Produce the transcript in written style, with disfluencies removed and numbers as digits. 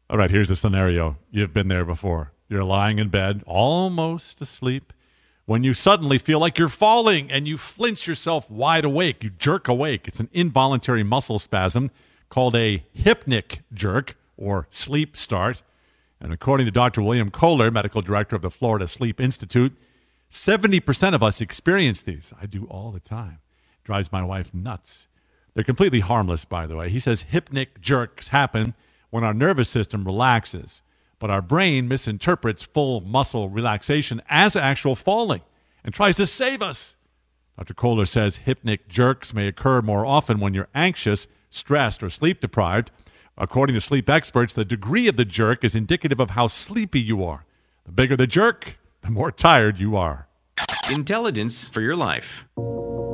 All right, here's a scenario. You've been there before. You're lying in bed, almost asleep, when you suddenly feel like you're falling and you flinch yourself wide awake. You jerk awake. It's an involuntary muscle spasm called a hypnic jerk or sleep start. And according to Dr. William Kohler, medical director of the Florida Sleep Institute, 70% of us experience these. I do all the time. It drives my wife nuts. They're completely harmless, by the way. He says hypnic jerks happen when our nervous system relaxes, but our brain misinterprets full muscle relaxation as actual falling and tries to save us. Dr. Kohler says hypnic jerks may occur more often when you're anxious, stressed, or sleep deprived. According to sleep experts, the degree of the jerk is indicative of how sleepy you are. The bigger the jerk, the more tired you are. Intelligence for your life.